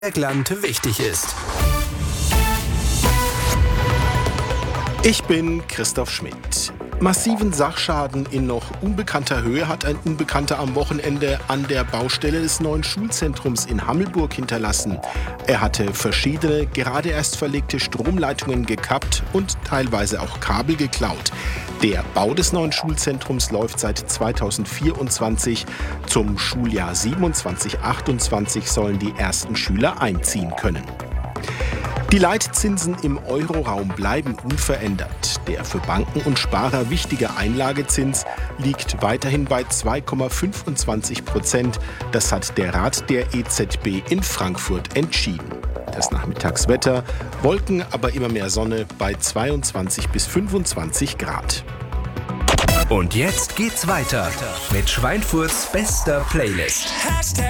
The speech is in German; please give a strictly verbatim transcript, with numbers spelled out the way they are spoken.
Bergland wichtig ist. Ich bin Christoph Schmidt. Massiven Sachschaden in noch unbekannter Höhe hat ein Unbekannter am Wochenende an der Baustelle des neuen Schulzentrums in Hammelburg hinterlassen. Er hatte verschiedene, gerade erst verlegte Stromleitungen gekappt und teilweise auch Kabel geklaut. Der Bau des neuen Schulzentrums läuft seit zweitausendvierundzwanzig. Zum Schuljahr siebenundzwanzig achtundzwanzig sollen die ersten Schüler einziehen können. Die Leitzinsen im Euroraum bleiben unverändert. Der für Banken und Sparer wichtige Einlagezins liegt weiterhin bei zwei Komma fünfundzwanzig Prozent. Das hat der Rat der E Z B in Frankfurt entschieden. Das Nachmittagswetter: Wolken, aber immer mehr Sonne bei zweiundzwanzig bis fünfundzwanzig Grad. Und jetzt geht's weiter mit Schweinfurts bester Playlist.